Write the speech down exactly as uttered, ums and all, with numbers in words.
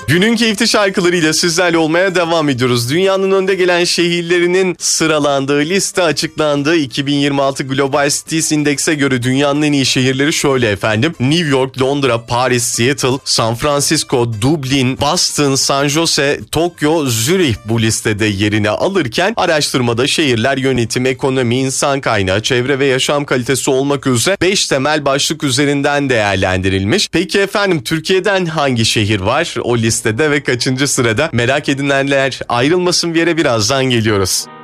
Günün keyifli şarkılarıyla sizlerle olmaya devam ediyoruz. Dünyanın önde gelen şehirlerinin sıralandığı liste açıklandı. iki bin yirmi altı Global Cities Index'e göre dünyanın en iyi şehirleri şöyle efendim. New York, Londra, Paris, Seattle, San Francisco, Dublin, Boston, San Jose, Tokyo, Zürih bu listede yerini alırken araştırmada şehirler yönetim, ekonomi, insan kaynağı, çevre ve yaşam kalitesi olmak üzere beş temel başlık üzerinden değerlendirilmiş. Peki efendim Türkiye'den hangi şehir var o listede ve kaçıncı sırada? Merak edilenler ayrılmasın bir yere, birazdan geliyoruz.